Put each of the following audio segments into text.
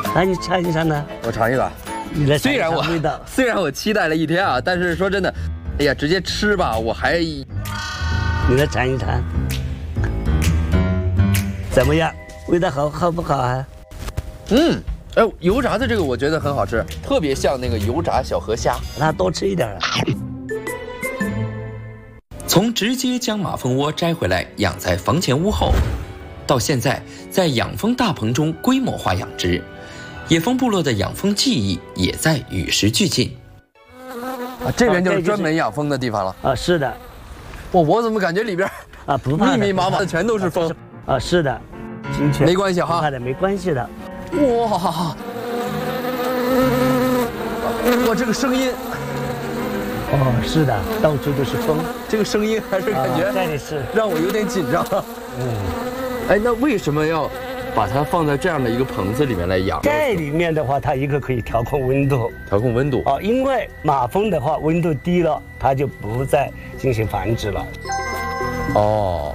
那你尝一尝呢？ 我尝一个。 你来虽然味道， 虽然我期待了一天啊，但是说真的，哎呀，直接吃吧，我还。 你来尝一尝，怎么样？味道好不好啊？ 嗯，哎，油炸的这个我觉得很好吃，特别像那个油炸小河虾。 那多吃一点啊。 从直接将马蜂窝摘回来养在房前屋后，到现在在养蜂大棚中规模化养殖，野蜂部落的养蜂技艺也在与时俱进。 啊，这边就是专门养蜂的地方了。 啊，是的。 我怎么感觉里边啊不怕密密麻麻的全都是蜂？ 啊，是的，精确。 没关系哈， 不怕的，没关系的。 哇，哇，这个声音。 哦，是的，到处都是风， 这个声音还是感觉这里是让我有点紧张。哎，那为什么要把它放在这样的一个棚子里面来养？ 这里面的话，它一个可以调控温度， 调控温度哦，因为马蜂的话，温度低了，它就不再进行繁殖了。 哦。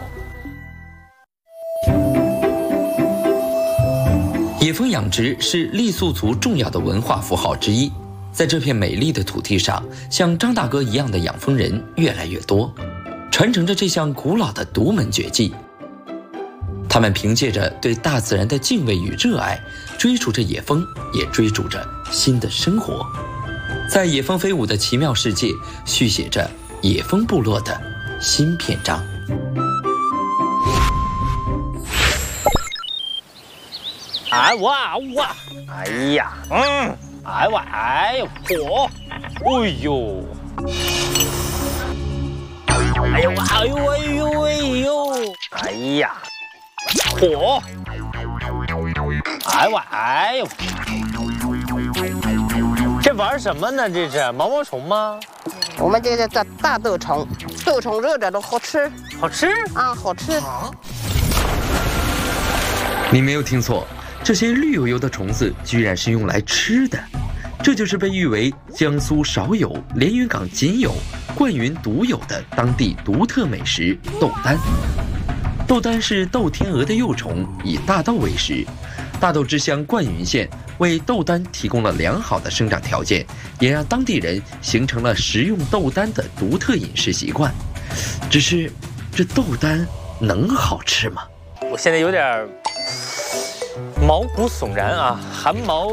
野蜂养殖是傈僳族重要的文化符号之一。在这片美丽的土地上，像张大哥一样的养蜂人越来越多，传承着这项古老的独门绝技。他们凭借着对大自然的敬畏与热爱，追逐着野蜂，也追逐着新的生活。在野蜂飞舞的奇妙世界，续写着野蜂部落的新篇章。 哎哇哇！哎呀，哎哇哎呦嚯！哎呦！哎呦哇！哎呦哎呦哎呦！哎呀！嚯！哎哇哎呦！这玩什么呢？这是毛毛虫吗？ 我们这个叫大豆虫，豆虫热着都好吃， 好吃啊，好吃。 你没有听错，这些绿油油的虫子居然是用来吃的。这就是被誉为江苏少有、连云港仅有、灌云独有的当地独特美食豆丹。豆丹是豆天鹅的幼虫，以大豆为食。大豆之乡灌云县为豆丹提供了良好的生长条件，也让当地人形成了食用豆丹的独特饮食习惯。只是，这豆丹能好吃吗？ 我现在有点毛骨悚然啊，汗毛